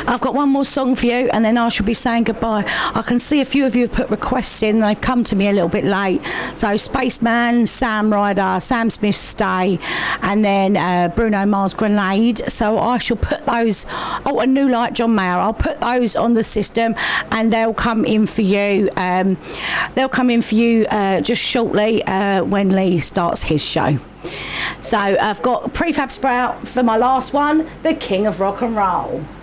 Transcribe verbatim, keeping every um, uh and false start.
I've got one more song for you, and then I shall be saying goodbye. I can see a few of you have put requests in. They've come to me a little bit late. So Spaceman, Sam Ryder, Sam Smith, Stay, and then uh, Bruno Mars, Grenade. So I shall put those. Oh, a New Light, John Mayer. I'll put those on the system, and they'll come in for you. Um, they'll come in for you uh, just shortly uh, when Lee starts his show. So I've got Prefab Sprout for my last one, the King of Rock and Roll.